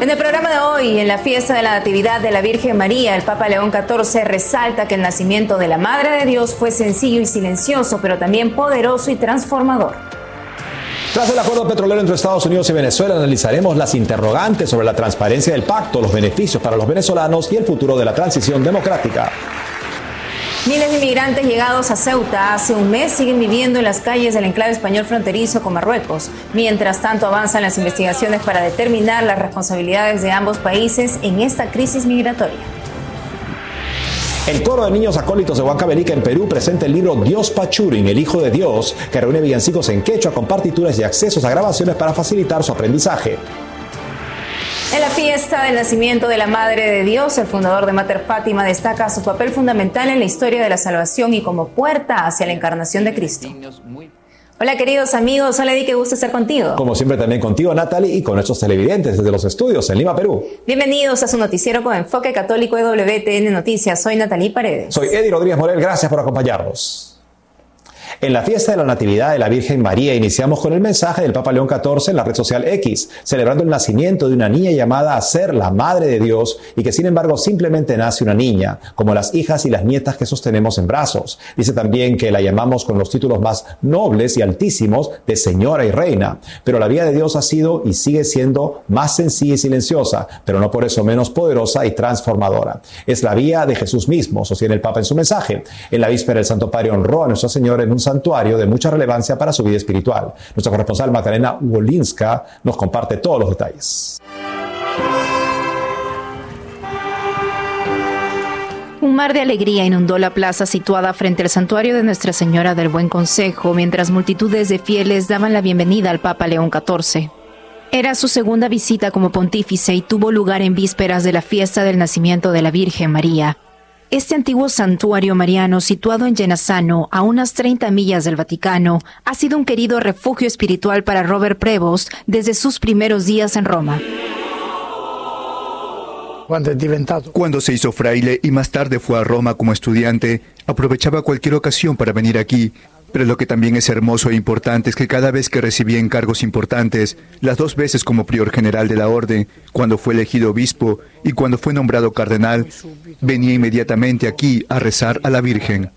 En el programa de hoy, en la fiesta de la Natividad de la Virgen María, el Papa León XIV resalta que el nacimiento de la Madre de Dios fue sencillo y silencioso, pero también poderoso y transformador. Tras el acuerdo petrolero entre Estados Unidos y Venezuela, analizaremos las interrogantes sobre la transparencia del pacto, los beneficios para los venezolanos y el futuro de la transición democrática. Miles de inmigrantes llegados a Ceuta hace un mes siguen viviendo en las calles del enclave español fronterizo con Marruecos. Mientras tanto, avanzan las investigaciones para determinar las responsabilidades de ambos países en esta crisis migratoria. El coro de niños acólitos de Huancavelica en Perú presenta el libro Dios Pachurin, el Hijo de Dios, que reúne villancicos en quechua con partituras y accesos a grabaciones para facilitar su aprendizaje. En la fiesta del nacimiento de la Madre de Dios, el fundador de Mater Fátima destaca su papel fundamental en la historia de la salvación y como puerta hacia la encarnación de Cristo. Hola queridos amigos, hola Eddie, qué gusto estar contigo. Como siempre también contigo Natalie y con nuestros televidentes desde los estudios en Lima, Perú. Bienvenidos a su noticiero con enfoque católico de WTN Noticias. Soy Natalie Paredes. Soy Eddie Rodríguez Morel, gracias por acompañarnos. En la fiesta de la Natividad de la Virgen María iniciamos con el mensaje del Papa León XIV en la red social X, celebrando el nacimiento de una niña llamada a ser la Madre de Dios y que sin embargo simplemente nace una niña, como las hijas y las nietas que sostenemos en brazos. Dice también que la llamamos con los títulos más nobles y altísimos de Señora y Reina, pero la vida de Dios ha sido y sigue siendo más sencilla y silenciosa, pero no por eso menos poderosa y transformadora. Es la vía de Jesús mismo, sostiene el Papa en su mensaje. En la víspera el Santo Padre honró a Nuestra Señora en un santuario de mucha relevancia para su vida espiritual. Nuestra corresponsal Magdalena Wolinska nos comparte todos los detalles. Un mar de alegría inundó la plaza situada frente al santuario de Nuestra Señora del Buen Consejo, mientras multitudes de fieles daban la bienvenida al Papa León XIV. Era su segunda visita como pontífice y tuvo lugar en vísperas de la fiesta del nacimiento de la Virgen María. Este antiguo santuario mariano, situado en Genazzano, a unas 30 millas del Vaticano, ha sido un querido refugio espiritual para Robert Prevost desde sus primeros días en Roma. Cuando se hizo fraile y más tarde fue a Roma como estudiante, aprovechaba cualquier ocasión para venir aquí. Pero lo que también es hermoso e importante es que cada vez que recibía encargos importantes, las 2 veces como prior general de la orden, cuando fue elegido obispo y cuando fue nombrado cardenal, venía inmediatamente aquí a rezar a la Virgen.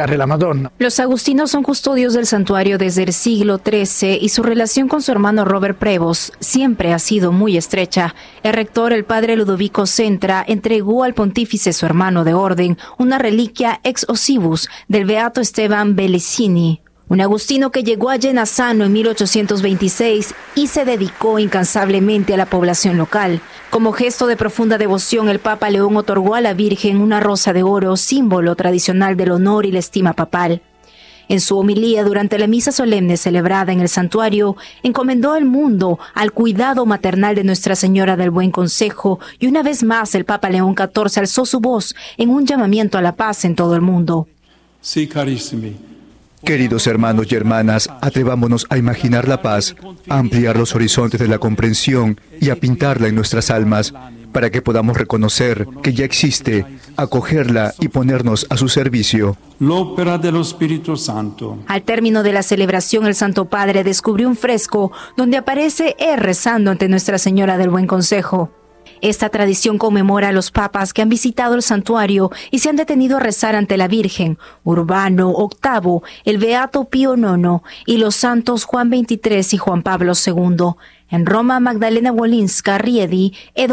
Los agustinos son custodios del santuario desde el siglo XIII y su relación con su hermano Robert Prevost siempre ha sido muy estrecha. El rector, el padre Ludovico Centra, entregó al pontífice, su hermano de orden, una reliquia ex osibus del beato Esteban Belesini, un agustino que llegó a Genazzano en 1826 y se dedicó incansablemente a la población local. Como gesto de profunda devoción, el Papa León otorgó a la Virgen una rosa de oro, símbolo tradicional del honor y la estima papal. En su homilía durante la misa solemne celebrada en el santuario, encomendó el mundo al cuidado maternal de Nuestra Señora del Buen Consejo y una vez más el Papa León XIV alzó su voz en un llamamiento a la paz en todo el mundo. Sí, carissimi. Queridos hermanos y hermanas, atrevámonos a imaginar la paz, a ampliar los horizontes de la comprensión y a pintarla en nuestras almas, para que podamos reconocer que ya existe, acogerla y ponernos a su servicio. L'opera dello Spirito Santo. Al término de la celebración, el Santo Padre descubrió un fresco donde aparece él rezando ante Nuestra Señora del Buen Consejo. Esta tradición conmemora a los papas que han visitado el santuario y se han detenido a rezar ante la Virgen, Urbano VIII, el Beato Pío IX y los santos Juan XXIII y Juan Pablo II. En Roma, Magdalena Wolinska, Riedi,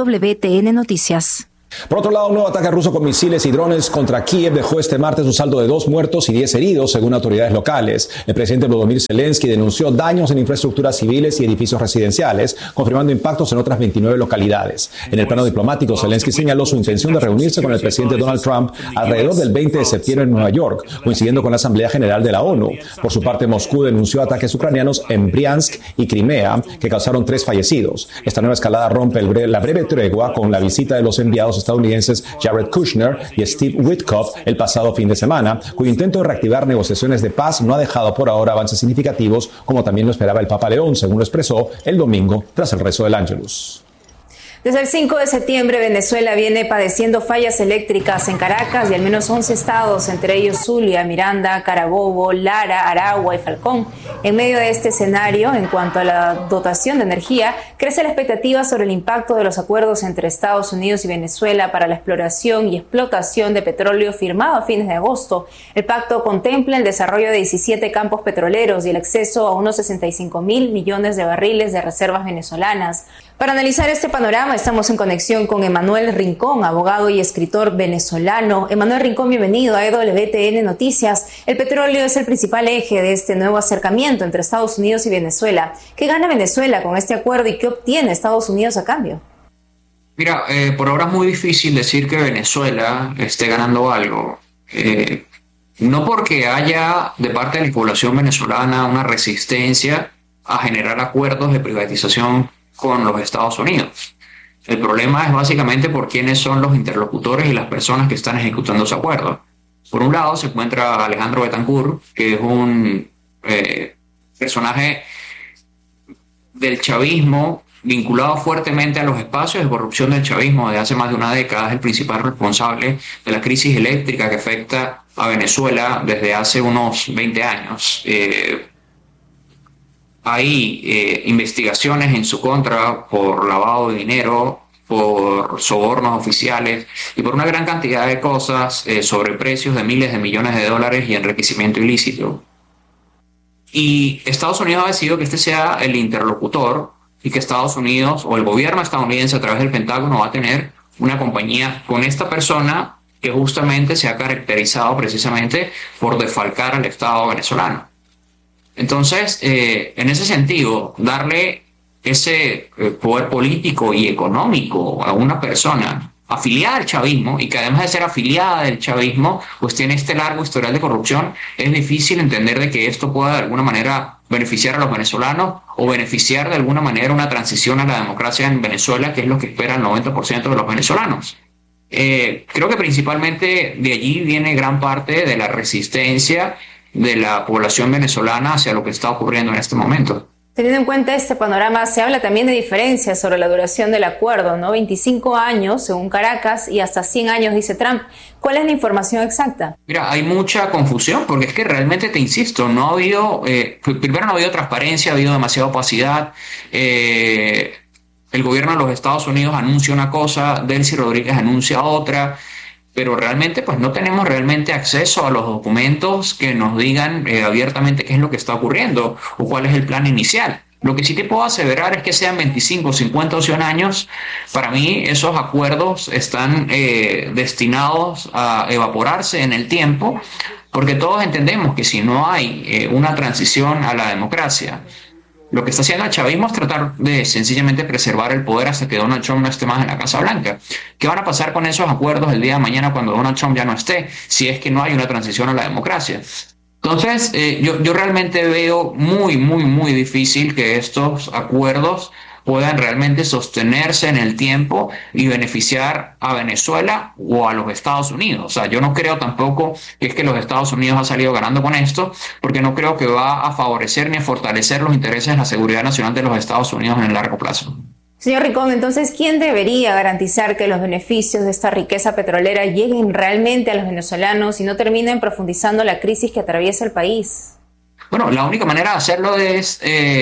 EWTN Noticias. Por otro lado, un nuevo ataque ruso con misiles y drones contra Kiev dejó este martes un saldo de 2 muertos y 10 heridos, según autoridades locales. El presidente Volodymyr Zelensky denunció daños en infraestructuras civiles y edificios residenciales, confirmando impactos en otras 29 localidades. En el plano diplomático, Zelensky señaló su intención de reunirse con el presidente Donald Trump alrededor del 20 de septiembre en Nueva York, coincidiendo con la Asamblea General de la ONU. Por su parte, Moscú denunció ataques ucranianos en Briansk y Crimea, que causaron 3 fallecidos. Esta nueva escalada rompe la breve tregua con la visita de los enviados estadounidenses Jared Kushner y Steve Witkoff el pasado fin de semana, cuyo intento de reactivar negociaciones de paz no ha dejado por ahora avances significativos, como también lo esperaba el Papa León, según lo expresó el domingo tras el rezo del Ángelus. Desde el 5 de septiembre, Venezuela viene padeciendo fallas eléctricas en Caracas y al menos 11 estados, entre ellos Zulia, Miranda, Carabobo, Lara, Aragua y Falcón. En medio de este escenario, en cuanto a la dotación de energía, crece la expectativa sobre el impacto de los acuerdos entre Estados Unidos y Venezuela para la exploración y explotación de petróleo firmado a fines de agosto. El pacto contempla el desarrollo de 17 campos petroleros y el acceso a unos 65.000 millones de barriles de reservas venezolanas. Para analizar este panorama estamos en conexión con Emanuel Rincón, abogado y escritor venezolano. Emanuel Rincón, bienvenido a EWTN Noticias. El petróleo es el principal eje de este nuevo acercamiento entre Estados Unidos y Venezuela. ¿Qué gana Venezuela con este acuerdo y qué obtiene Estados Unidos a cambio? Mira, por ahora es muy difícil decir que Venezuela esté ganando algo. No porque haya de parte de la población venezolana una resistencia a generar acuerdos de privatización con los Estados Unidos. El problema es básicamente por quiénes son los interlocutores y las personas que están ejecutando ese acuerdo. Por un lado se encuentra Alejandro Betancur, que es un personaje del chavismo vinculado fuertemente a los espacios de corrupción del chavismo desde hace más de una década. Es el principal responsable de la crisis eléctrica que afecta a Venezuela desde hace unos 20 años. Hay investigaciones en su contra por lavado de dinero, por sobornos oficiales y por una gran cantidad de cosas sobre precios de miles de millones de dólares y enriquecimiento ilícito. Y Estados Unidos ha decidido que este sea el interlocutor y que Estados Unidos o el gobierno estadounidense a través del Pentágono va a tener una compañía con esta persona que justamente se ha caracterizado precisamente por defalcar al Estado venezolano. Entonces, en ese sentido, darle ese poder político y económico a una persona afiliada al chavismo y que además de ser afiliada del chavismo, pues tiene este largo historial de corrupción, es difícil entender de que esto pueda de alguna manera beneficiar a los venezolanos o beneficiar de alguna manera una transición a la democracia en Venezuela, que es lo que espera el 90% de los venezolanos. Creo que principalmente de allí viene gran parte de la resistencia de la población venezolana hacia lo que está ocurriendo en este momento. Teniendo en cuenta este panorama, se habla también de diferencias sobre la duración del acuerdo, ¿no? 25 años, según Caracas, y hasta 100 años, dice Trump. ¿Cuál es la información exacta? Mira, hay mucha confusión, porque es que realmente, te insisto, no ha habido, primero no ha habido transparencia, ha habido demasiada opacidad. El gobierno de los Estados Unidos anuncia una cosa, Delcy Rodríguez anuncia otra, pero realmente pues no tenemos realmente acceso a los documentos que nos digan abiertamente qué es lo que está ocurriendo o cuál es el plan inicial. Lo que sí te puedo aseverar es que sean 25, 50 o 100 años, para mí esos acuerdos están destinados a evaporarse en el tiempo, porque todos entendemos que si no hay una transición a la democracia, lo que está haciendo el chavismo es tratar de sencillamente preservar el poder hasta que Donald Trump no esté más en la Casa Blanca. ¿Qué van a pasar con esos acuerdos el día de mañana cuando Donald Trump ya no esté, si es que no hay una transición a la democracia? Entonces, yo realmente veo muy difícil que estos acuerdos puedan realmente sostenerse en el tiempo y beneficiar a Venezuela o a los Estados Unidos. O sea, yo no creo tampoco que es que los Estados Unidos han salido ganando con esto, porque no creo que va a favorecer ni a fortalecer los intereses de la seguridad nacional de los Estados Unidos en el largo plazo. Señor Rincón, entonces, ¿quién debería garantizar que los beneficios de esta riqueza petrolera lleguen realmente a los venezolanos y no terminen profundizando la crisis que atraviesa el país? Bueno, la única manera de hacerlo es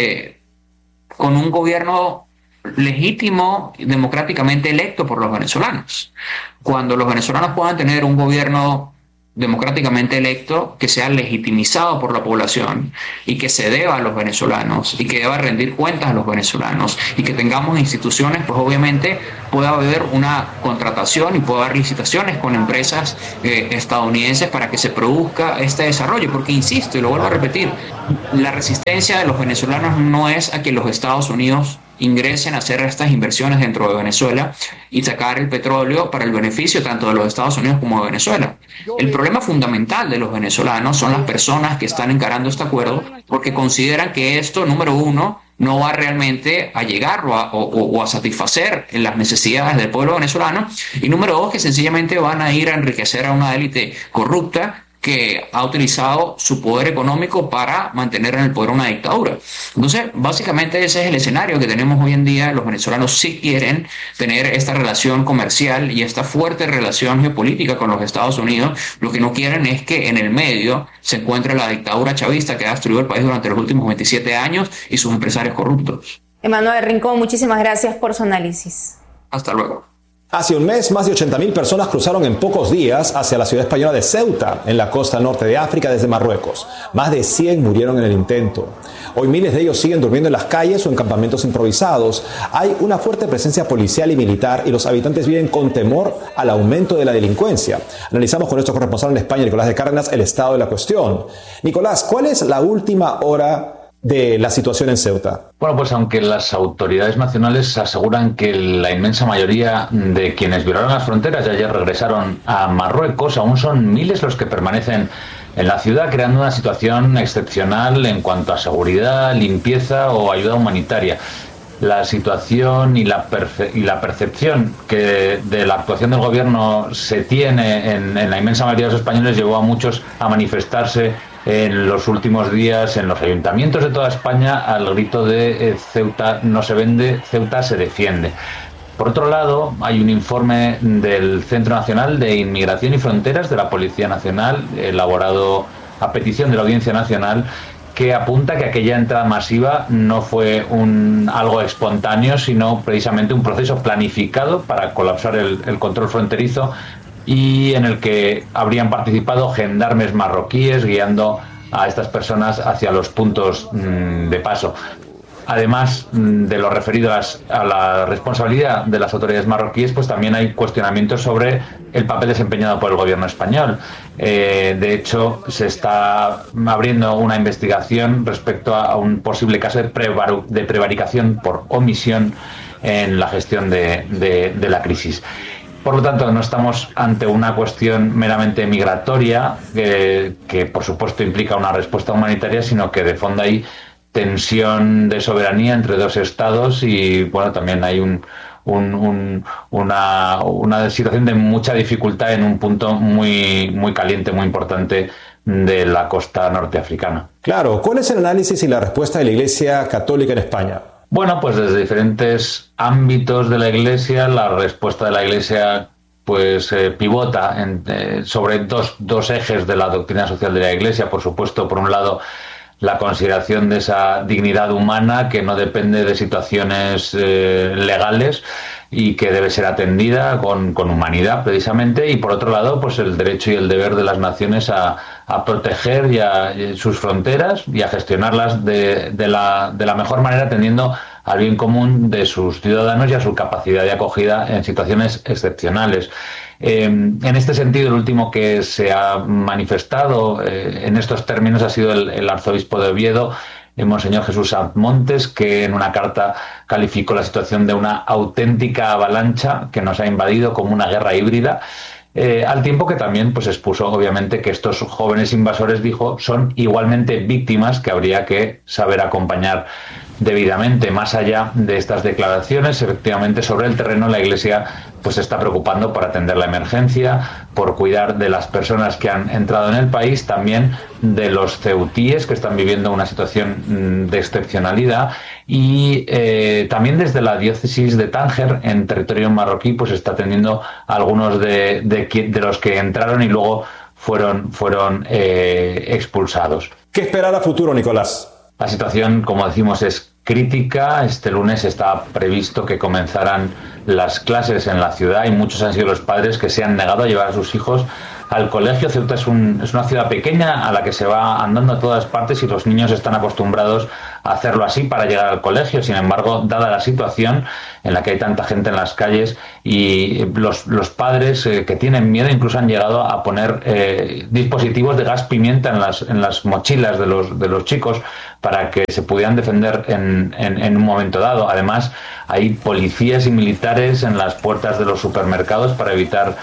con un gobierno legítimo, democráticamente electo por los venezolanos. Cuando los venezolanos puedan tener un gobierno democráticamente electo que sea legitimizado por la población y que se deba a los venezolanos y que deba rendir cuentas a los venezolanos y que tengamos instituciones, pues obviamente pueda haber una contratación y pueda haber licitaciones con empresas estadounidenses para que se produzca este desarrollo, porque insisto y lo vuelvo a repetir, la resistencia de los venezolanos no es a que los Estados Unidos ingresen a hacer estas inversiones dentro de Venezuela y sacar el petróleo para el beneficio tanto de los Estados Unidos como de Venezuela. El problema fundamental de los venezolanos son las personas que están encarando este acuerdo porque consideran que esto, número uno, no va realmente a llegar o a satisfacer las necesidades del pueblo venezolano, y número dos, que sencillamente van a ir a enriquecer a una élite corrupta que ha utilizado su poder económico para mantener en el poder una dictadura. Entonces, básicamente ese es el escenario que tenemos hoy en día. Los venezolanos sí quieren tener esta relación comercial y esta fuerte relación geopolítica con los Estados Unidos. Lo que no quieren es que en el medio se encuentre la dictadura chavista que ha destruido el país durante los últimos 27 años y sus empresarios corruptos. Emanuel Rincón, muchísimas gracias por su análisis. Hasta luego. Hace un mes, más de 80.000 personas cruzaron en pocos días hacia la ciudad española de Ceuta, en la costa norte de África, desde Marruecos. Más de 100 murieron en el intento. Hoy miles de ellos siguen durmiendo en las calles o en campamentos improvisados. Hay una fuerte presencia policial y militar y los habitantes viven con temor al aumento de la delincuencia. Analizamos con nuestro corresponsal en España, Nicolás de Cárdenas, el estado de la cuestión. Nicolás, ¿cuál es la última hora de la situación en Ceuta? Bueno, pues aunque las autoridades nacionales aseguran que la inmensa mayoría de quienes violaron las fronteras y ayer regresaron a Marruecos, aún son miles los que permanecen en la ciudad, creando una situación excepcional en cuanto a seguridad, limpieza o ayuda humanitaria. La situación y la percepción que de la actuación del gobierno se tiene en la inmensa mayoría de los españoles llevó a muchos a manifestarse en los últimos días en los ayuntamientos de toda España al grito de Ceuta no se vende, Ceuta se defiende. Por otro lado, hay un informe del Centro Nacional de Inmigración y Fronteras de la Policía Nacional, elaborado a petición de la Audiencia Nacional, que apunta que aquella entrada masiva no fue algo espontáneo, sino precisamente un proceso planificado para colapsar el control fronterizo, y en el que habrían participado gendarmes marroquíes guiando a estas personas hacia los puntos de paso. Además de lo referido a la responsabilidad de las autoridades marroquíes, pues también hay cuestionamientos sobre el papel desempeñado por el gobierno español. De hecho, se está abriendo una investigación respecto a un posible caso de prevaricación por omisión en la gestión de la crisis. Por lo tanto, no estamos ante una cuestión meramente migratoria, que por supuesto implica una respuesta humanitaria, sino que de fondo hay tensión de soberanía entre dos estados y bueno, también hay una situación de mucha dificultad en un punto muy caliente, muy importante de la costa norteafricana. Claro, ¿cuál es el análisis y la respuesta de la Iglesia Católica en España? Bueno, pues desde diferentes ámbitos de la Iglesia, la respuesta de la Iglesia pues pivota sobre dos ejes de la doctrina social de la Iglesia. Por supuesto, por un lado, la consideración de esa dignidad humana que no depende de situaciones legales y que debe ser atendida con humanidad precisamente, y por otro lado pues el derecho y el deber de las naciones a proteger sus fronteras y a gestionarlas de la mejor manera, atendiendo al bien común de sus ciudadanos y a su capacidad de acogida en situaciones excepcionales. En este sentido, el último que se ha manifestado en estos términos ha sido el arzobispo de Oviedo, Monseñor Jesús Sanz Montes, que en una carta calificó la situación de una auténtica avalancha que nos ha invadido como una guerra híbrida, al tiempo que también pues expuso obviamente que estos jóvenes invasores, dijo, son igualmente víctimas que habría que saber acompañar debidamente. Más allá de estas declaraciones, efectivamente sobre el terreno la Iglesia pues se está preocupando por atender la emergencia, por cuidar de las personas que han entrado en el país, también de los ceutíes que están viviendo una situación de excepcionalidad, y también desde la diócesis de Tánger, en territorio marroquí, pues está atendiendo a algunos de los que entraron y luego fueron expulsados. ¿Qué esperar a futuro, Nicolás? La situación, como decimos, es crítica. Este lunes está previsto que comenzaran las clases en la ciudad y muchos han sido los padres que se han negado a llevar a sus hijos al colegio. Ceuta es una ciudad pequeña a la que se va andando a todas partes y los niños están acostumbrados a hacerlo así para llegar al colegio. Sin embargo, dada la situación en la que hay tanta gente en las calles y los padres que tienen miedo, incluso han llegado a poner dispositivos de gas pimienta en las mochilas de los chicos para que se pudieran defender en un momento dado. Además, hay policías y militares en las puertas de los supermercados para evitar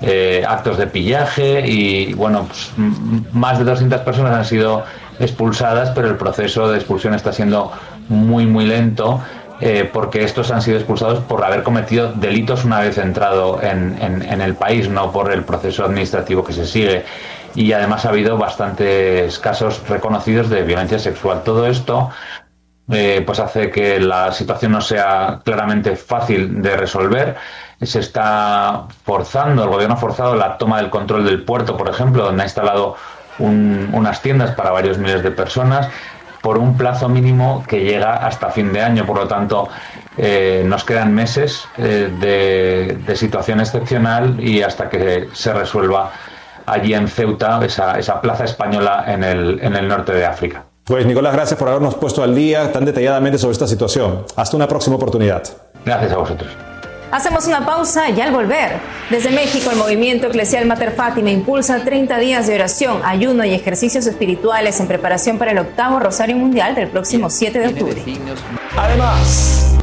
actos de pillaje y, bueno, pues, más de 200 personas han sido expulsadas, pero el proceso de expulsión está siendo muy lento, porque estos han sido expulsados por haber cometido delitos una vez entrado en el país, no por el proceso administrativo que se sigue. y además ha habido bastantes casos reconocidos de violencia sexual. Todo esto pues hace que la situación no sea claramente fácil de resolver. Se está forzando, el gobierno ha forzado la toma del control del puerto, por ejemplo, donde ha instalado unas tiendas para varios miles de personas por un plazo mínimo que llega hasta fin de año. Por lo tanto, nos quedan meses de situación excepcional y hasta que se resuelva allí en Ceuta esa plaza española en el norte de África. Pues Nicolás, gracias por habernos puesto al día tan detalladamente sobre esta situación. Hasta una próxima oportunidad. Gracias a vosotros. Hacemos una pausa y al volver, desde México, el movimiento eclesial Mater Fátima impulsa 30 días de oración, ayuno y ejercicios espirituales en preparación para el 8º Rosario Mundial del próximo 7 de octubre. Además,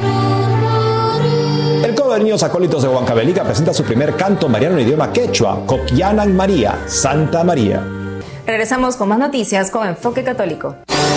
el coro de niños acólitos de Huancavelica presenta su primer canto mariano en idioma quechua, Coquianan María, Santa María. Regresamos con más noticias con Enfoque Católico.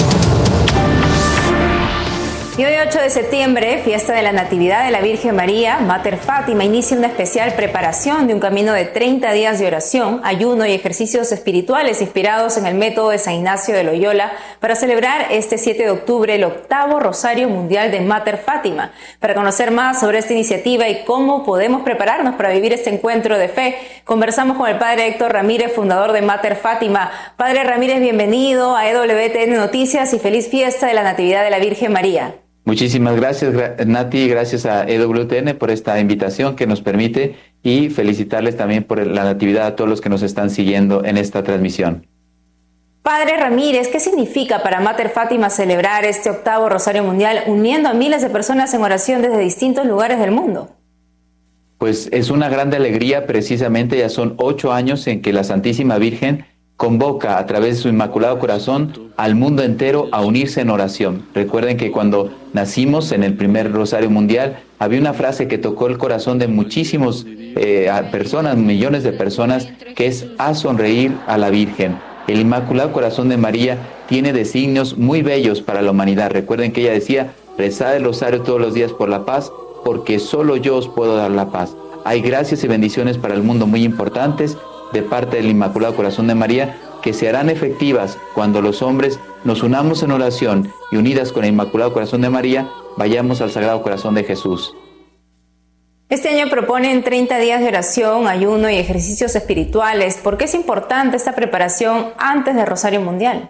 Y hoy 8 de septiembre, fiesta de la Natividad de la Virgen María, Mater Fátima inicia una especial preparación de un camino de 30 días de oración, ayuno y ejercicios espirituales inspirados en el método de San Ignacio de Loyola para celebrar este 7 de octubre el 8º Rosario Mundial de Mater Fátima. Para conocer más sobre esta iniciativa y cómo podemos prepararnos para vivir este encuentro de fe, conversamos con el Padre Héctor Ramírez, fundador de Mater Fátima. Padre Ramírez, bienvenido a EWTN Noticias y feliz fiesta de la Natividad de la Virgen María. Muchísimas gracias, Nati, gracias a EWTN por esta invitación que nos permite y felicitarles también por la Natividad a todos los que nos están siguiendo en esta transmisión. Padre Ramírez, ¿qué significa para Mater Fátima celebrar este 8º Rosario Mundial uniendo a miles de personas en oración desde distintos lugares del mundo? Pues es una grande alegría, precisamente ya son 8 años en que la Santísima Virgen convoca a través de su Inmaculado Corazón al mundo entero a unirse en oración. Recuerden que cuando nacimos en el primer Rosario Mundial había una frase que tocó el corazón de muchísimas personas, millones de personas, que es "haz sonreír a la Virgen". El Inmaculado Corazón de María tiene designios muy bellos para la humanidad. Recuerden que ella decía: rezad el rosario todos los días por la paz, porque solo yo os puedo dar la paz. Hay gracias y bendiciones para el mundo muy importantes de parte del Inmaculado Corazón de María, que se harán efectivas cuando los hombres nos unamos en oración y unidas con el Inmaculado Corazón de María, vayamos al Sagrado Corazón de Jesús. Este año proponen 30 días de oración, ayuno y ejercicios espirituales. ¿Por qué es importante esta preparación antes del Rosario Mundial?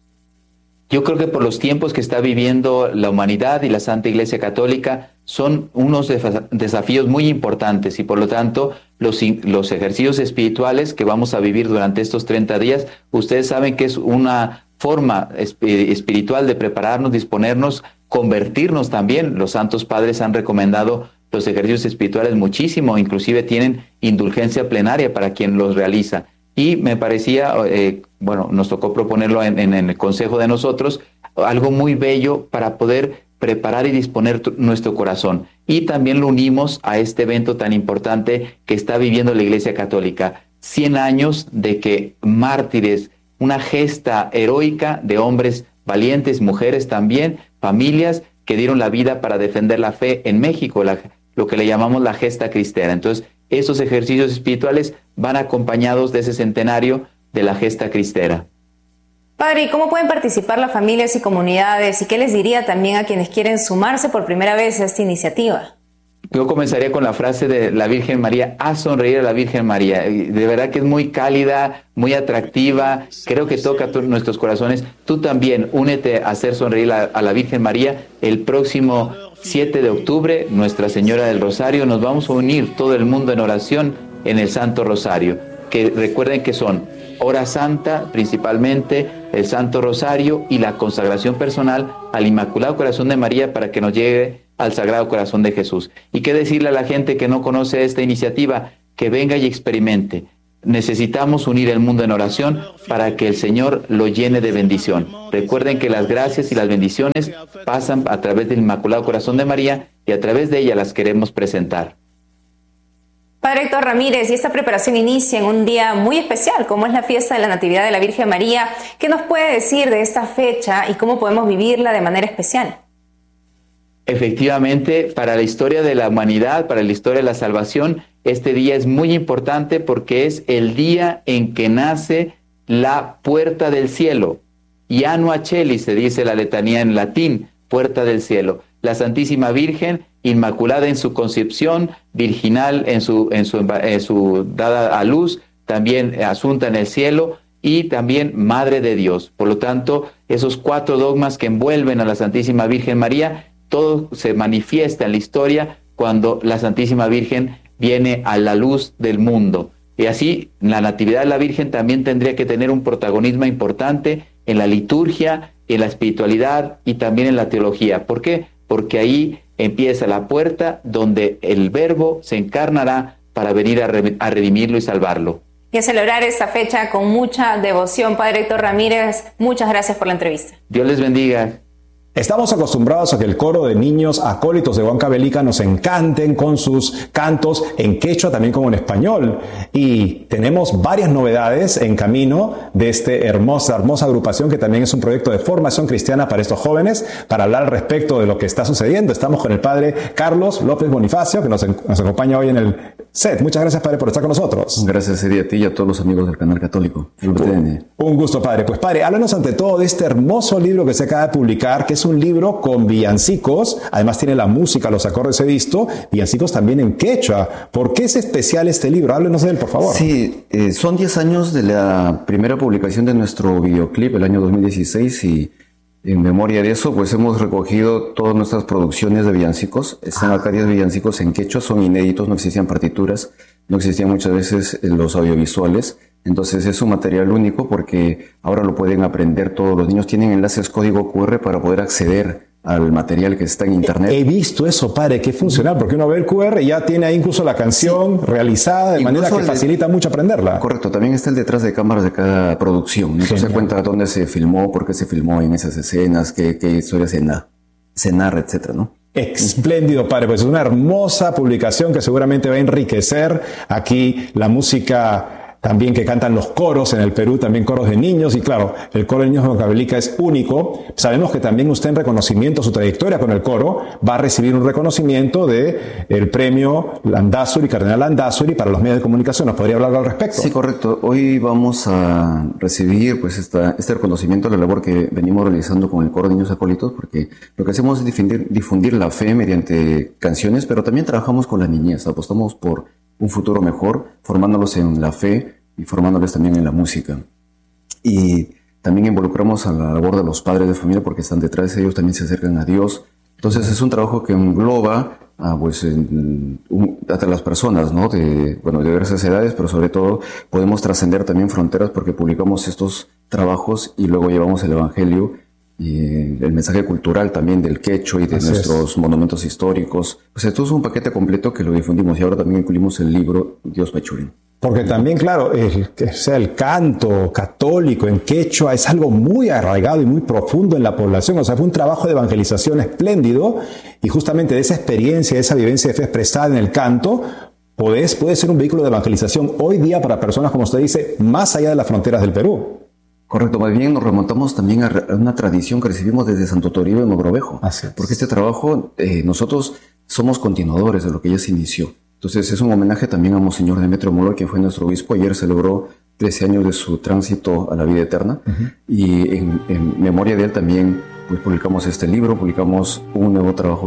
Yo creo que por los tiempos que está viviendo la humanidad y la Santa Iglesia Católica son unos desafíos muy importantes y por lo tanto los ejercicios espirituales que vamos a vivir durante estos 30 días, ustedes saben que es una forma espiritual de prepararnos, disponernos, convertirnos también. Los santos padres han recomendado los ejercicios espirituales muchísimo, inclusive tienen indulgencia plenaria para quien los realiza. Y me parecía, nos tocó proponerlo en el consejo de nosotros, algo muy bello para poder preparar y disponer nuestro corazón. Y también lo unimos a este evento tan importante que está viviendo la Iglesia Católica. 100 años de que mártires, una gesta heroica de hombres valientes, mujeres también, familias que dieron la vida para defender la fe en México, lo que le llamamos la gesta cristera. Entonces, estos ejercicios espirituales van acompañados de ese centenario de la gesta cristera. Padre, ¿y cómo pueden participar las familias y comunidades? ¿Y qué les diría también a quienes quieren sumarse por primera vez a esta iniciativa? Yo comenzaría con la frase de la Virgen María: haz sonreír a la Virgen María. De verdad que es muy cálida, muy atractiva, creo que toca nuestros corazones. Tú también únete a hacer sonreír a la Virgen María. El próximo 7 de octubre, Nuestra Señora del Rosario, nos vamos a unir todo el mundo en oración en el Santo Rosario, que recuerden que son hora santa, principalmente el Santo Rosario y la consagración personal al Inmaculado Corazón de María para que nos llegue al Sagrado Corazón de Jesús. Y qué decirle a la gente que no conoce esta iniciativa, que venga y experimente. Necesitamos unir el mundo en oración para que el Señor lo llene de bendición. Recuerden que las gracias y las bendiciones pasan a través del Inmaculado Corazón de María y a través de ella las queremos presentar. Padre Héctor Ramírez, y esta preparación inicia en un día muy especial, como es la fiesta de la Natividad de la Virgen María. ¿Qué nos puede decir de esta fecha y cómo podemos vivirla de manera especial? Efectivamente, para la historia de la humanidad, para la historia de la salvación, este día es muy importante porque es el día en que nace la puerta del cielo. Janua Coeli se dice la letanía en latín, puerta del cielo. La Santísima Virgen, inmaculada en su concepción, virginal en su dada a luz, también asunta en el cielo y también Madre de Dios. Por lo tanto, esos 4 dogmas que envuelven a la Santísima Virgen María, todo se manifiesta en la historia cuando la Santísima Virgen viene a la luz del mundo. Y así, la Natividad de la Virgen también tendría que tener un protagonismo importante en la liturgia, en la espiritualidad y también en la teología. ¿Por qué? Porque ahí empieza la puerta donde el Verbo se encarnará para venir a redimirlo y salvarlo. Y a celebrar esta fecha con mucha devoción. Padre Héctor Ramírez, muchas gracias por la entrevista. Dios les bendiga. Estamos acostumbrados a que el coro de niños acólitos de Huancavelica nos encanten con sus cantos en quechua, también como en español. Y tenemos varias novedades en camino de esta hermosa agrupación que también es un proyecto de formación cristiana para estos jóvenes. Para hablar al respecto de lo que está sucediendo, estamos con el padre Carlos López Bonifacio, que nos acompaña hoy en el set. Muchas gracias, padre, por estar con nosotros. Gracias, Eddie, a ti y a todos los amigos del canal católico. Un gusto, padre. Pues, padre, háblanos ante todo de este hermoso libro que se acaba de publicar, que es un libro con villancicos. Además tiene la música, los acordes he visto, villancicos también en quechua. ¿Por qué es especial este libro? Háblenos de él, por favor. Sí, son 10 años de la primera publicación de nuestro videoclip, el año 2016, y en memoria de eso, pues hemos recogido todas nuestras producciones de villancicos. Están acá 10 villancicos en quechua, son inéditos, no existían partituras, no existían muchas veces los audiovisuales. Entonces es un material único porque ahora lo pueden aprender todos los niños. Tienen enlaces código QR para poder acceder al material que está en internet. He visto eso, padre, que es funcional, porque uno ve el QR y ya tiene ahí incluso la canción realizada de manera que facilita mucho aprenderla. Correcto, también está el detrás de cámaras de cada producción. Entonces se cuenta dónde se filmó, por qué se filmó en esas escenas, qué historia se narra, etcétera, ¿no? Espléndido, padre, pues es una hermosa publicación que seguramente va a enriquecer aquí la música también que cantan los coros en el Perú, también coros de niños, y claro, el coro de niños de Huancavelica es único. Sabemos que también usted, en reconocimiento a su trayectoria con el coro, va a recibir un reconocimiento del premio Landázuri, Cardenal Landázuri, para los medios de comunicación. ¿Nos podría hablar al respecto? Sí, correcto. Hoy vamos a recibir pues este reconocimiento a la labor que venimos realizando con el coro de niños acólitos, porque lo que hacemos es difundir la fe mediante canciones, pero también trabajamos con la niñez, apostamos por un futuro mejor, formándolos en la fe y formándoles también en la música. Y también involucramos a la labor de los padres de familia porque están detrás de ellos, también se acercan a Dios. Entonces es un trabajo que engloba hasta las personas, ¿no? De diversas edades, pero sobre todo podemos trascender también fronteras porque publicamos estos trabajos y luego llevamos el Evangelio y el mensaje cultural también del quechua y de nuestros monumentos históricos. Pues esto es un paquete completo que lo difundimos y ahora también incluimos el libro Dios Pachurin. Porque también, claro, el canto católico en quechua es algo muy arraigado y muy profundo en la población. O sea, fue un trabajo de evangelización espléndido y justamente de esa experiencia, de esa vivencia de fe expresada en el canto, puede ser un vehículo de evangelización hoy día para personas, como usted dice, más allá de las fronteras del Perú. Correcto, más bien nos remontamos también a una tradición que recibimos desde Santo Toribio en Mogrovejo. Porque este trabajo, nosotros somos continuadores de lo que ya se inició. Entonces es un homenaje también a Monseñor Demetrio Moloy, que fue nuestro obispo. Ayer celebró 13 años de su tránsito a la vida eterna. Y en memoria de él también pues publicamos este libro, publicamos un nuevo trabajo